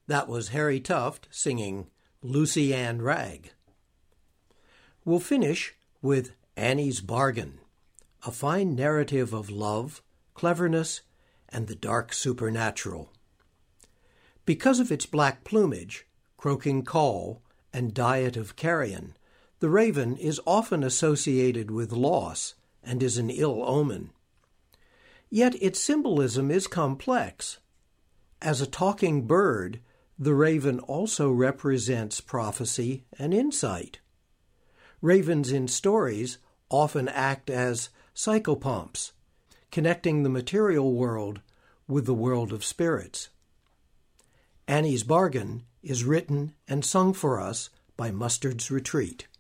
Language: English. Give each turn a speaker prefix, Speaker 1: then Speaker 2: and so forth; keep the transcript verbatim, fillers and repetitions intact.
Speaker 1: That was Harry Tuft singing Lucy Ann Ragg. We'll finish with Annie's Bargain, a fine narrative of love, cleverness, and the dark supernatural. Because of its black plumage, croaking call, and diet of carrion, the raven is often associated with loss and is an ill omen. Yet its symbolism is complex. As a talking bird, the raven also represents prophecy and insight. Ravens in stories often act as psychopomps, connecting the material world with the world of spirits. Annie's Bargain is written and sung for us by Mustard's Retreat.